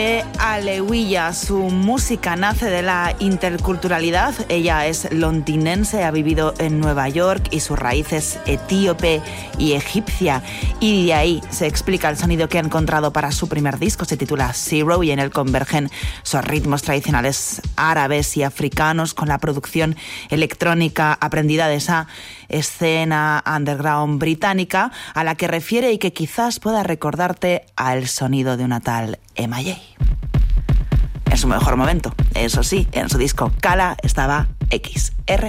Alewilla, su música nace de la interculturalidad. Ella es londinense, ha vivido en Nueva York y su raíz es etíope y egipcia. Y de ahí se explica el sonido que ha encontrado para su primer disco. Se titula Zero y en él convergen sus ritmos tradicionales árabes y africanos con la producción electrónica aprendida de esa escena underground británica a la que refiere y que quizás pueda recordarte al sonido de una tal MJ. En su mejor momento, eso sí, en su disco Kala estaba XR.